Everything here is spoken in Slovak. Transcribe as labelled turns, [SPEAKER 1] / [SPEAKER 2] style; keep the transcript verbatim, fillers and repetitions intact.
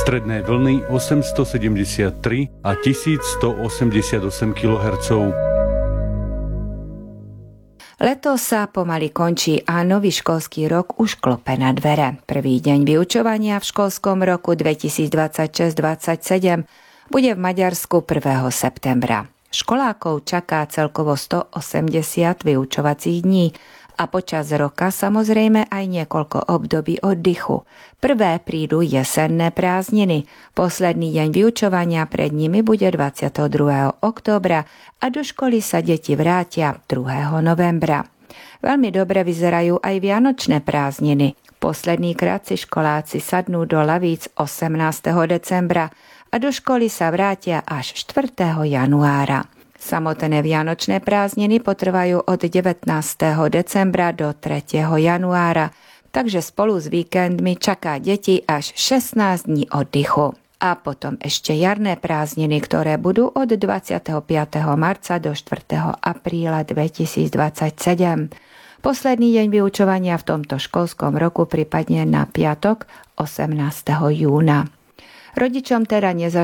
[SPEAKER 1] stredné vlny osemstosedemdesiattri a tisícstoosemdesiatosem kilohertzov.
[SPEAKER 2] Leto sa pomaly končí a nový školský rok už klope na dvere. Prvý deň vyučovania v školskom roku dvetisícdvadsaťšesť dvadsaťsedem bude v Maďarsku prvého septembra. Školákov čaká celkovo stoosemdesiat vyučovacích dní a počas roka samozrejme aj niekoľko období oddychu. Prvé prídu jesenné prázdniny. Posledný deň vyučovania pred nimi bude dvadsiateho druhého októbra a do školy sa deti vrátia druhého novembra. Veľmi dobre vyzerajú aj vianočné prázdniny. Posledný krát si školáci sadnú do lavíc osemnásteho decembra a do školy sa vrátia až štvrtého januára. Samotné vianočné prázdniny potrvajú od devätnásteho decembra do tretieho januára, takže spolu s víkendmi čaká deti až šestnásť dní oddychu. A potom ešte jarné prázdniny, ktoré budú od dvadsiateho piateho marca do štvrtého apríla dvetisícdvadsaťsedem. Posledný deň vyučovania v tomto školskom roku pripadne na piatok osemnásteho júna. Rodičom teda neza